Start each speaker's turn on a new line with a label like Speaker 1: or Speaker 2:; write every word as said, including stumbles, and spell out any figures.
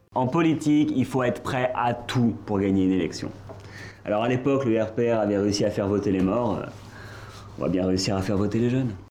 Speaker 1: En politique, il faut être prêt à tout pour gagner une élection. Alors à l'époque, le R P R avait réussi à faire voter les morts. On va bien réussir à faire voter les jeunes.